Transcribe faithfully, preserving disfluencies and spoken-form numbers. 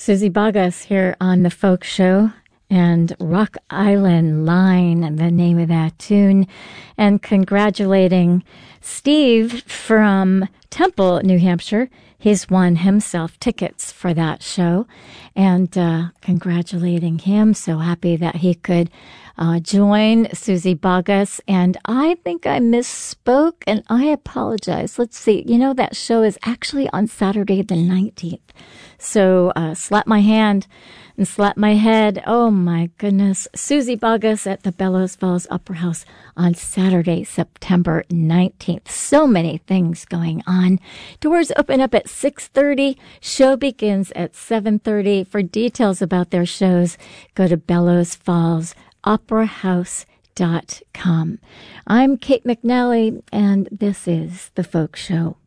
Suzy Bogguss here on The Folk Show, and Rock Island Line, the name of that tune, and congratulating Steve from Temple, New Hampshire. He's won himself tickets for that show, and uh, congratulating him. So happy that he could uh, join Suzy Bogguss. And I think I misspoke, and I apologize. Let's see. You know, that show is actually on Saturday the nineteenth. So uh, slap my hand and slap my head. Oh, my goodness. Suzy Bogguss at the Bellows Falls Opera House on Saturday, September nineteenth. So many things going on. Doors open up at six thirty. Show begins at seven thirty. For details about their shows, go to bellows falls opera house dot com. I'm Kate McNally, and this is The Folk Show.